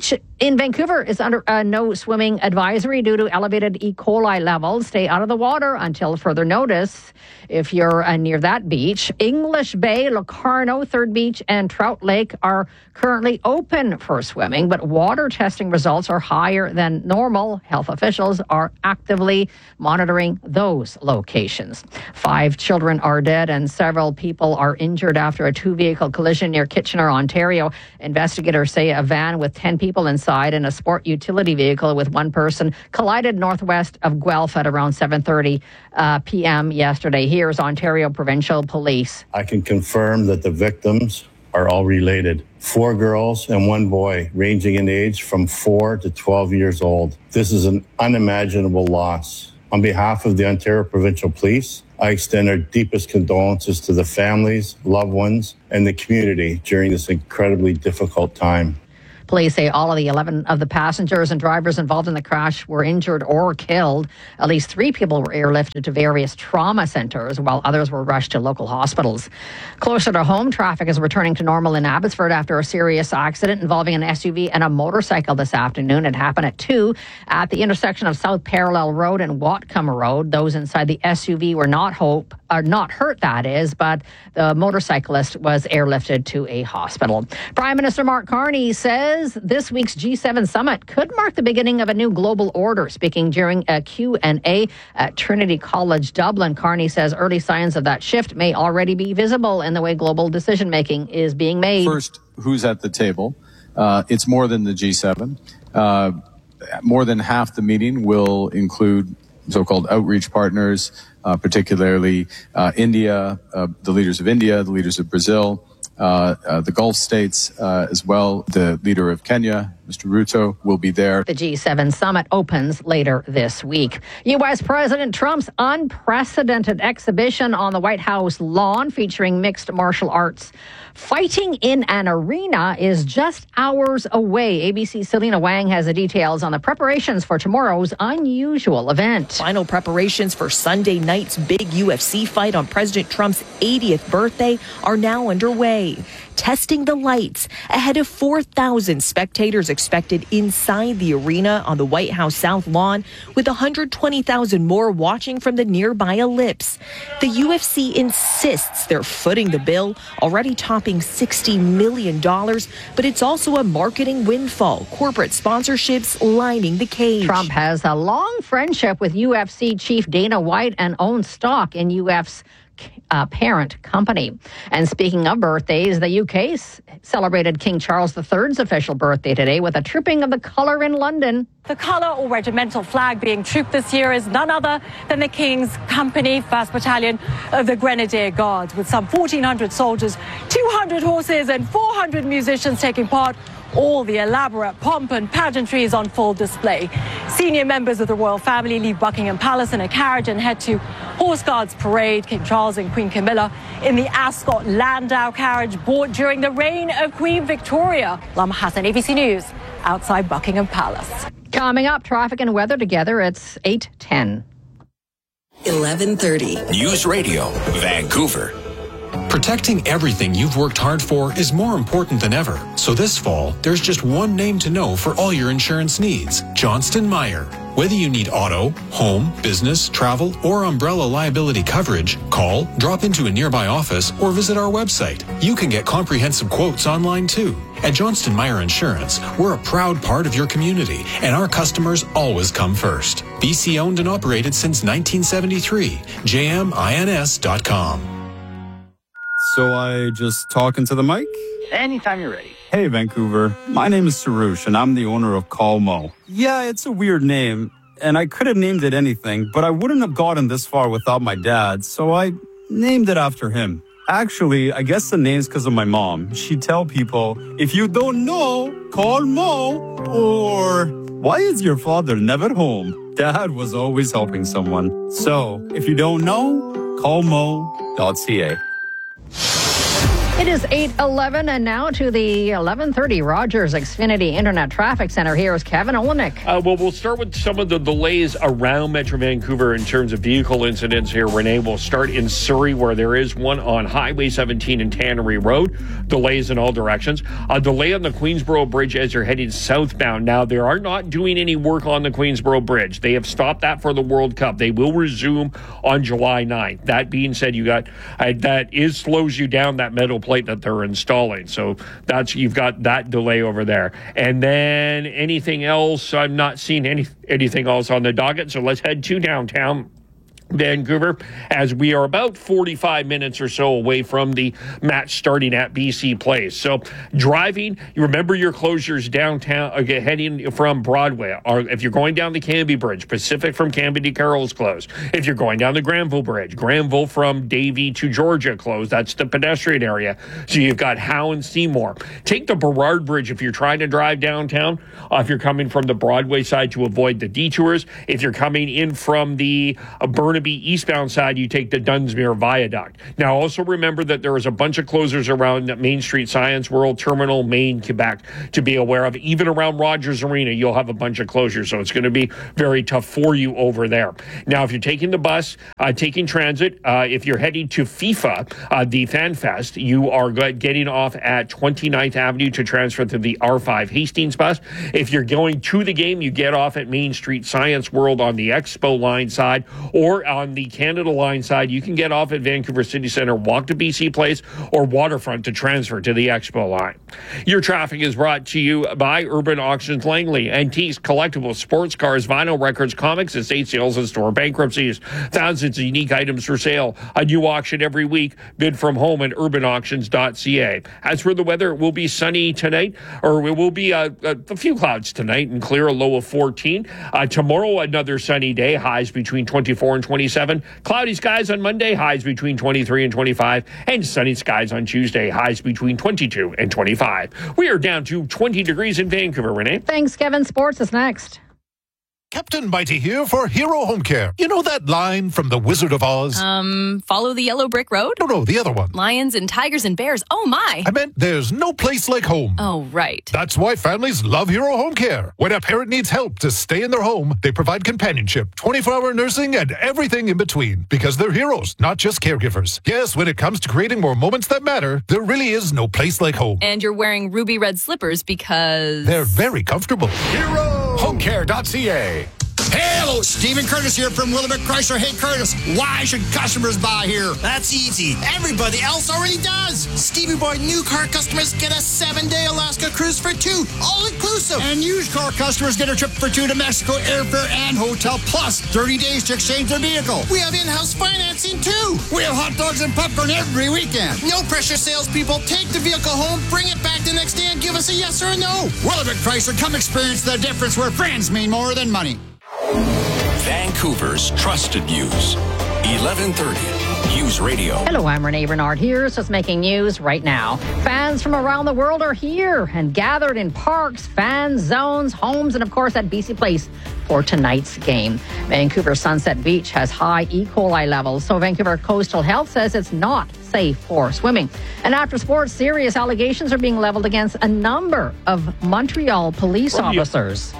In Vancouver is under a no swimming advisory due to elevated E. coli levels. Stay out of the water until further notice if you're uh, near that beach. English Bay, Locarno, Third Beach, and Trout Lake are currently open for swimming, but water testing results are higher than normal. Health officials are actively monitoring those locations. Five children are dead and several people are injured after a two-vehicle collision near Kitchener, Ontario. Investigators say a van with ten people inside and a sport utility vehicle with one person collided northwest of Guelph at around seven thirty uh, p.m. yesterday. Here's Ontario Provincial Police. I can confirm that the victims are all related. Four girls and one boy, ranging in age from four to twelve years old. This is an unimaginable loss. On behalf of the Ontario Provincial Police, I extend our deepest condolences to the families, loved ones, and the community during this incredibly difficult time. Police say all of the eleven of the passengers and drivers involved in the crash were injured or killed. At least three people were airlifted to various trauma centres, while others were rushed to local hospitals. Closer to home, traffic is returning to normal in Abbotsford after a serious accident involving an S U V and a motorcycle this afternoon. It happened at two at the intersection of South Parallel Road and Whatcom Road. Those inside the S U V were not hope, are not hurt, that is, but the motorcyclist was airlifted to a hospital. Prime Minister Mark Carney says this week's G seven summit could mark the beginning of a new global order. Speaking during a Q and A at Trinity College Dublin, Carney says early signs of that shift may already be visible in the way global decision-making is being made. First, who's at the table? Uh, it's more than the G seven. Uh, more than half the meeting will include so-called outreach partners, uh, particularly uh, India, uh, the leaders of India, the leaders of Brazil, Uh, uh, the Gulf states uh, as well. The leader of Kenya, Mister Ruto, will be there. The G seven summit opens later this week. U S President Trump's unprecedented exhibition on the White House lawn featuring mixed martial arts fighting in an arena is just hours away. A B C's Selena Wang has the details on the preparations for tomorrow's unusual event. Final preparations for Sunday night's big U F C fight on President Trump's eightieth birthday are now underway. Testing the lights ahead of four thousand spectators expected inside the arena on the White House South Lawn, with one hundred twenty thousand more watching from the nearby ellipse. The U F C insists they're footing the bill, already topping sixty million dollars, but it's also a marketing windfall. Corporate sponsorships lining the cage. Trump has a long friendship with U F C chief Dana White and owns stock in U F's Uh, parent company. And speaking of birthdays, the U K celebrated King Charles the third's official birthday today with a trooping of the colour in London. The colour or regimental flag being trooped this year is none other than the King's Company, first Battalion of the Grenadier Guards, with some fourteen hundred soldiers, two hundred horses and four hundred musicians taking part. All the elaborate pomp and pageantry is on full display. Senior members of the royal family leave Buckingham Palace in a carriage and head to Horse Guards Parade. King Charles and Queen Camilla in the Ascot Landau carriage bought during the reign of Queen Victoria. Lama Hassan, A B C News, outside Buckingham Palace. Coming up, traffic and weather together. It's eight ten. eleven thirty. News Radio, Vancouver. Protecting everything you've worked hard for is more important than ever. So this fall, there's just one name to know for all your insurance needs: Johnston Meyer. Whether you need auto, home, business, travel, or umbrella liability coverage, call, drop into a nearby office, or visit our website. You can get comprehensive quotes online too. At Johnston Meyer Insurance, we're a proud part of your community, and our customers always come first. B C owned and operated since nineteen seventy-three. J M I N S dot com. So I just talk into the mic? Anytime you're ready. Hey, Vancouver. My name is Sarush, and I'm the owner of Calmo. Yeah, it's a weird name, and I could have named it anything, but I wouldn't have gotten this far without my dad, so I named it after him. Actually, I guess the name's because of my mom. She'd tell people, if you don't know, call Mo. Or, why is your father never home? Dad was always helping someone. So, if you don't know, call mo dot c a. It is eight eleven, and now to the eleven thirty Rogers Xfinity Internet Traffic Center. Here is Kevin Olenek. Uh, well, we'll start with some of the delays around Metro Vancouver in terms of vehicle incidents here. Renee, we'll start in Surrey, where there is one on Highway seventeen and Tannery Road. Delays in all directions. A delay on the Queensboro Bridge as you're heading southbound. Now, they are not doing any work on the Queensboro Bridge. They have stopped that for the World Cup. They will resume on July ninth. That being said, you got uh, that is slows you down, that metal plate that they're installing. So that's, you've got that delay over there. And then anything else, I'm not seeing any anything else on the docket. So let's head to downtown Vancouver, as we are about forty-five minutes or so away from the match starting at B C Place. So driving, you remember your closures downtown, okay, heading from Broadway, or if you're going down the Cambie Bridge, Pacific from Cambie to Carroll's closed. If you're going down the Granville Bridge, Granville from Davie to Georgia closed. That's the pedestrian area. So you've got Howe and Seymour. Take the Burrard Bridge if you're trying to drive downtown, uh, if you're coming from the Broadway side to avoid the detours. If you're coming in from the uh, Burnaby eastbound side, you take the Dunsmuir Viaduct. Now, also remember that there is a bunch of closures around Main Street, Science World, Terminal, Maine, Quebec to be aware of. Even around Rogers Arena, you'll have a bunch of closures, so it's going to be very tough for you over there. Now, if you're taking the bus, uh, taking transit, uh, if you're heading to FIFA, uh, the Fan Fest, you are getting off at twenty-ninth Avenue to transfer to the R five Hastings bus. If you're going to the game, you get off at Main Street, Science World on the Expo line side, or on the Canada line side, you can get off at Vancouver City Centre, walk to B C Place, or Waterfront to transfer to the Expo line. Your traffic is brought to you by Urban Auctions Langley. Antiques, collectibles, sports cars, vinyl records, comics, estate sales, and store bankruptcies. Thousands of unique items for sale. A new auction every week. Bid from home at urban auctions dot c a. As for the weather, it will be sunny tonight, or it will be a, a, a few clouds tonight and clear, a low of fourteen. Uh, tomorrow, another sunny day, highs between twenty-four and twenty-seven. Cloudy skies on Monday, highs between twenty-three and twenty-five, and sunny skies on Tuesday, highs between twenty-two and twenty-five. We are down to twenty degrees in Vancouver, Renee. Thanks, Kevin. Sports is next. Captain Mighty here for Hero Home Care. You know that line from The Wizard of Oz? Um, follow the yellow brick road? No, no, the other one. Lions and tigers and bears. Oh, my. I meant there's no place like home. Oh, right. That's why families love Hero Home Care. When a parent needs help to stay in their home, they provide companionship, twenty-four hour nursing, and everything in between. Because they're heroes, not just caregivers. Yes, when it comes to creating more moments that matter, there really is no place like home. And you're wearing ruby red slippers because... they're very comfortable. Hero Home Care dot c a. Hello, Stephen Curtis here from Willamette Chrysler. Hey, Curtis, why should customers buy here? That's easy. Everybody else already does. Stevie Boy new car customers get a seven-day Alaska cruise for two, all-inclusive. And used car customers get a trip for two to Mexico, airfare and hotel, plus thirty days to exchange their vehicle. We have in-house financing, too. We have hot dogs and popcorn every weekend. No pressure, salespeople. Take the vehicle home, bring it back the next day, and give us a yes or a no. Willamette Chrysler, come experience the difference where friends mean more than money. Vancouver's trusted news. eleven thirty News Radio. Hello, I'm Renee Bernard here. So it's making news right now. Fans from around the world are here and gathered in parks, fan zones, homes, and of course at B C Place for tonight's game. Vancouver Sunset Beach has high E. coli levels, so Vancouver Coastal Health says it's not safe for swimming. And after sports, serious allegations are being leveled against a number of Montreal police From officers.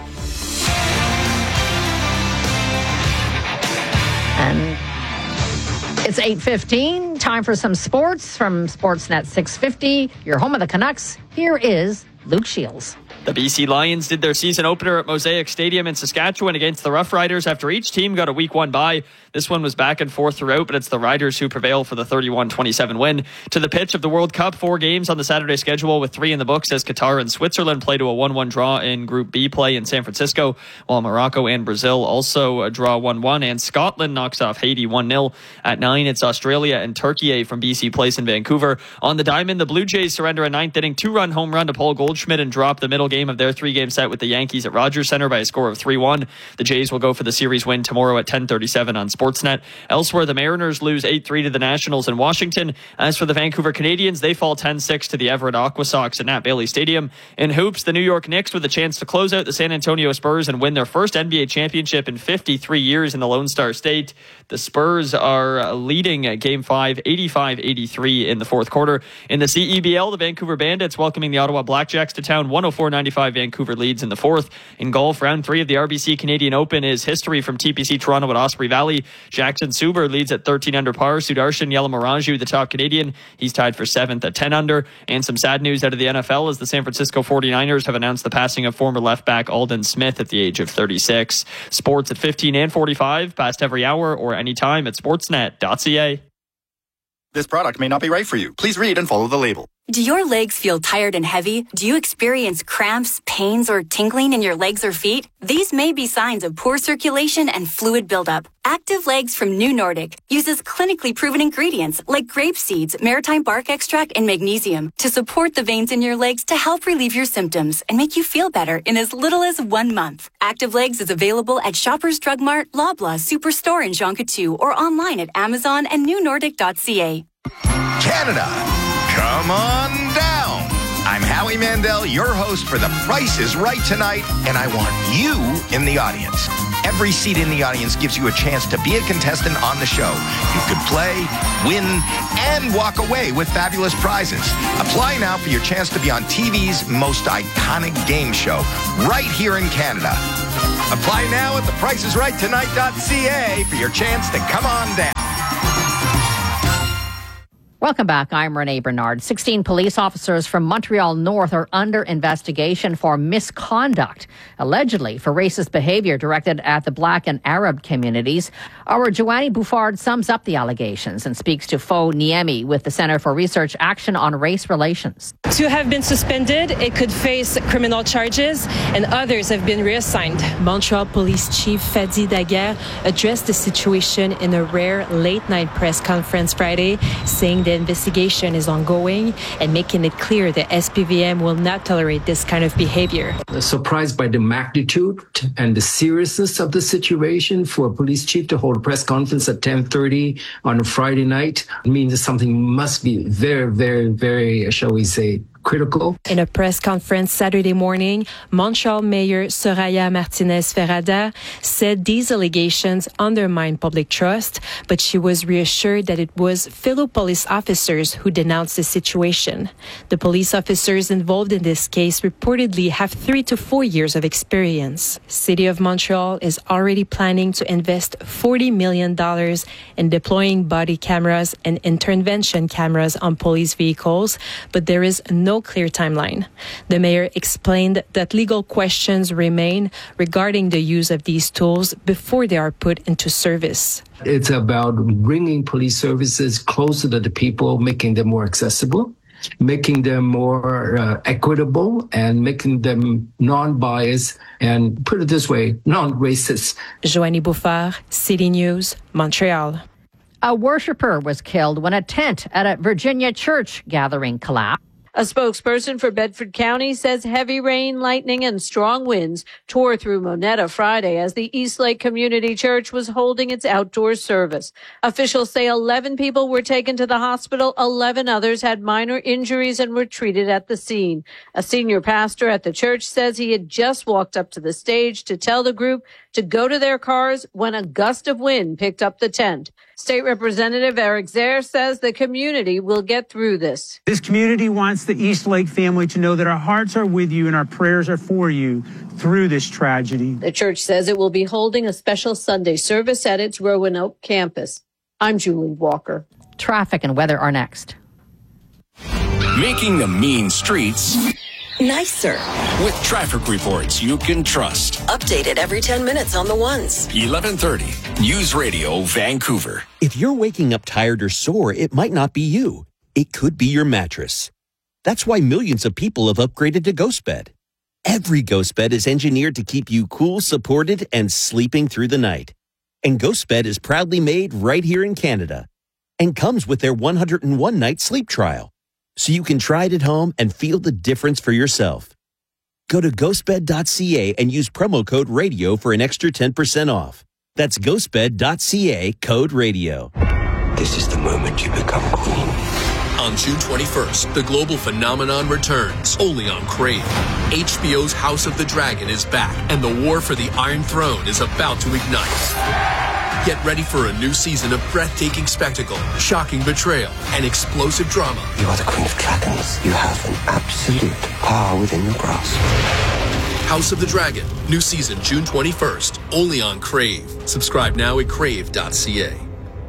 And it's eight fifteen, time for some sports from Sportsnet six fifty. Your home of the Canucks. Here is Luke Shields. The B C Lions did their season opener at Mosaic Stadium in Saskatchewan against the Rough Riders after each team got a week one bye. This one was back and forth throughout, but it's the Riders who prevail for the thirty-one twenty-seven win. To the pitch of the World Cup, four games on the Saturday schedule with three in the books as Qatar and Switzerland play to a one one draw in Group B play in San Francisco, while Morocco and Brazil also draw one one, and Scotland knocks off Haiti one nil. At nine, it's Australia and Turkey from B C Place in Vancouver. On the diamond, the Blue Jays surrender a ninth inning two-run home run to Paul Goldschmidt and drop the middle game of their three-game set with the Yankees at Rogers Center by a score of three one. The Jays will go for the series win tomorrow at ten thirty-seven on Sportsnet. Elsewhere, the Mariners lose eight three to the Nationals in Washington. As for the Vancouver Canadians, they fall ten six to the Everett Aqua Sox at Nat Bailey Stadium. In hoops, the New York Knicks with a chance to close out the San Antonio Spurs and win their first N B A championship in fifty-three years in the Lone Star State. The Spurs are leading Game five, eighty-five eighty-three in the fourth quarter. In the C E B L, the Vancouver Bandits welcoming the Ottawa Blackjacks to town. one oh four ninety-five Vancouver leads in the fourth. In golf, round three of the R B C Canadian Open is history from T P C Toronto at Osprey Valley. Jackson Suber leads at thirteen under par. Sudarshan Yalamaraju, the top Canadian, he's tied for seventh at ten under. And some sad news out of the N F L as the San Francisco forty-niners have announced the passing of former left back Aldon Smith at the age of thirty-six. Sports at fifteen and forty-five, past every hour or anytime at sportsnet dot c a. This product may not be right for you. Please read and follow the label. Do your legs feel tired and heavy? Do you experience cramps, pains, or tingling in your legs or feet? These may be signs of poor circulation and fluid buildup. Active Legs from New Nordic uses clinically proven ingredients like grape seeds, maritime bark extract, and magnesium to support the veins in your legs to help relieve your symptoms and make you feel better in as little as one month. Active Legs is available at Shoppers Drug Mart, Loblaw, Superstore, and Jean Coutu, or online at Amazon and new nordic dot c a. Canada, come on down. I'm Howie Mandel, your host for The Price is Right tonight, and I want you in the audience. Every seat in the audience gives you a chance to be a contestant on the show. You could play, win, and walk away with fabulous prizes. Apply now for your chance to be on T V's most iconic game show, right here in Canada. Apply now at the price is right tonight dot c a for your chance to come on down. Welcome back. I'm Renee Bernard. sixteen police officers from Montreal North are under investigation for misconduct, allegedly for racist behavior directed at the Black and Arab communities. Our Joannie Bouffard sums up the allegations and speaks to Fo Niemi with the Center for Research Action on Race Relations. Two have been suspended. It could face criminal charges, and others have been reassigned. Montreal Police Chief Fadi Daguerre addressed the situation in a rare late-night press conference Friday, saying the investigation is ongoing and making it clear that S P V M will not tolerate this kind of behavior. Surprised by the magnitude and the seriousness of the situation for a police chief to hold a press conference at ten thirty on a Friday night means that something must be very, very, very, shall we say, critical. In a press conference Saturday morning, Montreal Mayor Soraya Martinez-Ferrada said these allegations undermine public trust, but she was reassured that it was fellow police officers who denounced the situation. The police officers involved in this case reportedly have three to four years of experience. City of Montreal is already planning to invest forty million dollars in deploying body cameras and intervention cameras on police vehicles, but there is no No clear timeline. The mayor explained that legal questions remain regarding the use of these tools before they are put into service. It's about bringing police services closer to the people, making them more accessible, making them more uh, equitable, and making them non-biased, and put it this way, non-racist. Joannie Bouffard, City News, Montreal. A worshiper was killed when a tent at a Virginia church gathering collapsed. A spokesperson for Bedford County says heavy rain, lightning, and strong winds tore through Monetta Friday as the Eastlake Community Church was holding its outdoor service. Officials say eleven people were taken to the hospital. eleven others had minor injuries and were treated at the scene. A senior pastor at the church says he had just walked up to the stage to tell the group to go to their cars when a gust of wind picked up the tent. State Representative Eric Zare says the community will get through this. This community wants the Eastlake family to know that our hearts are with you and our prayers are for you through this tragedy. The church says it will be holding a special Sunday service at its Roanoke campus. I'm Julie Walker. Traffic and weather are next. Making the mean streets nicer with traffic reports you can trust. Updated every ten minutes on the ones. eleven thirty News Radio Vancouver. If you're waking up tired or sore, it might not be you. It could be your mattress. That's why millions of people have upgraded to GhostBed. Every GhostBed is engineered to keep you cool, supported, and sleeping through the night. And GhostBed is proudly made right here in Canada and comes with their one hundred one night sleep trial, so you can try it at home and feel the difference for yourself. Go to ghostbed dot c a and use promo code radio for an extra ten percent off. That's ghostbed dot c a, code radio. This is the moment you become queen. On June twenty-first, the global phenomenon returns, only on Crave. H B O's House of the Dragon is back, and the war for the Iron Throne is about to ignite. Get ready for a new season of breathtaking spectacle, shocking betrayal, and explosive drama. You are the Queen of Dragons. You have an absolute power within your grasp. House of the Dragon, new season June twenty-first, only on Crave. Subscribe now at crave dot c a.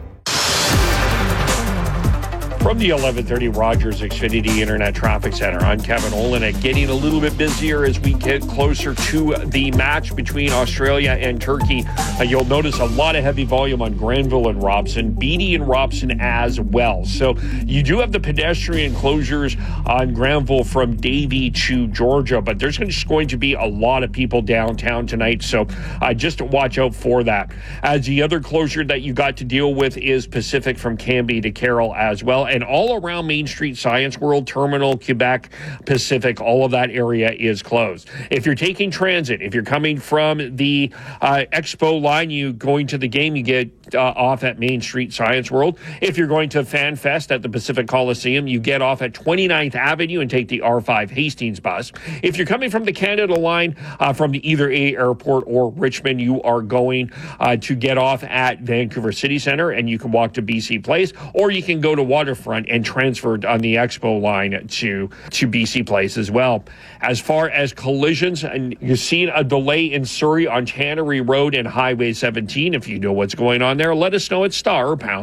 From the eleven thirty Rogers Xfinity Internet Traffic Center, I'm Kevin Olenek. Getting a little bit busier as we get closer to the match between Australia and Turkey. Uh, you'll notice a lot of heavy volume on Granville and Robson, Beatty and Robson as well. So you do have the pedestrian closures on Granville from Davie to Georgia, but there's just going to be a lot of people downtown tonight, so uh, just watch out for that. As the other closure that you got to deal with is Pacific from Cambie to Carroll as well. And all around Main Street, Science World, Terminal, Quebec, Pacific, all of that area is closed. If you're taking transit, if you're coming from the uh, Expo line, you going to the game, you get uh, off at Main Street, Science World. If you're going to Fan Fest at the Pacific Coliseum, you get off at twenty-ninth Avenue and take the R five Hastings bus. If you're coming from the Canada line, uh, from the either A Airport or Richmond, you are going uh, to get off at Vancouver City Centre, and you can walk to B C Place, or you can go to Waterfront and transferred on the Expo line to, to B C Place as well. As far as collisions, and you've seen a delay in Surrey on Tannery Road and Highway seventeen. If you know what's going on there, let us know at star pound